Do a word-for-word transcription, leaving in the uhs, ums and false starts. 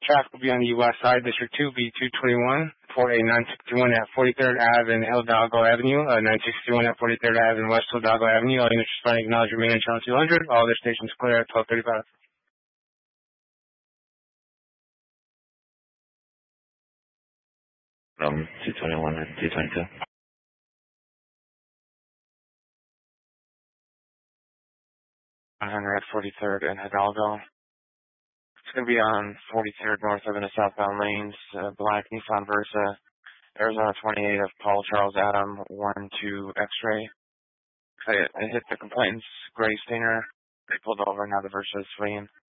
Traffic will be on the west side, District two, B two twenty-one, four A nine sixty-one at forty-third Avenue and Hidalgo Avenue, uh, nine sixty-one at forty-third Avenue and West Hidalgo Avenue. All units responding acknowledge remaining channel two hundred. All other stations clear at twelve thirty-five. From two twenty-one to two twenty-two. one hundred at forty-third and Hidalgo. It's going to be on forty-third north of into southbound lanes, uh, black Nissan Versa, Arizona twenty-eight of Paul Charles Adam, one two X-ray. I, I hit the complainant's gray stinger. They pulled over, now the Versa is fleeing.